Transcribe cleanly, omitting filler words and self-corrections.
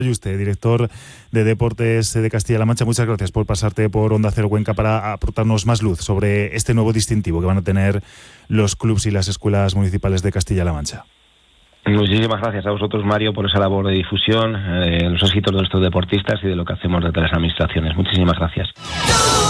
Yuste, director de Deportes de Castilla-La Mancha, muchas gracias por pasarte por Onda Cero Cuenca para aportarnos más luz sobre este nuevo distintivo que van a tener los clubs y las escuelas municipales de Castilla-La Mancha. Muchísimas gracias a vosotros, Mario, por esa labor de difusión, los éxitos de nuestros deportistas y de lo que hacemos desde las administraciones. Muchísimas gracias.